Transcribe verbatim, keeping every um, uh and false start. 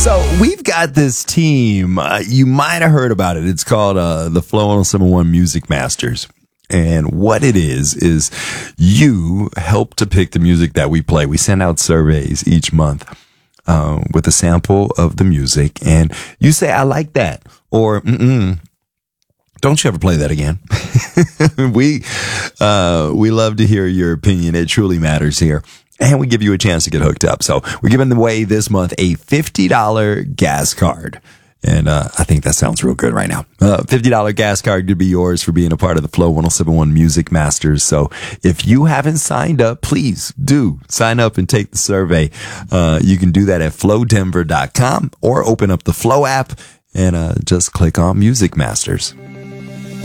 So we've got this team. Uh, you might have heard about it. It's called uh, the Flow one oh seven point one Music Masters. And what it is, is you help to pick the music that we play. We send out surveys each month uh, with a sample of the music. And you say, I like that. Or, mm-mm, don't you ever play that again. we uh, we love to hear your opinion. It truly matters here. And we give you a chance to get hooked up. So we're giving away this month a fifty dollars gas card. And uh, I think that sounds real good right now. Uh, fifty dollars gas card could be yours for being a part of the Flow one oh seven point one Music Masters. So if you haven't signed up, please do sign up and take the survey. Uh, you can do that at flow denver dot com or open up the Flow app and uh, just click on Music Masters.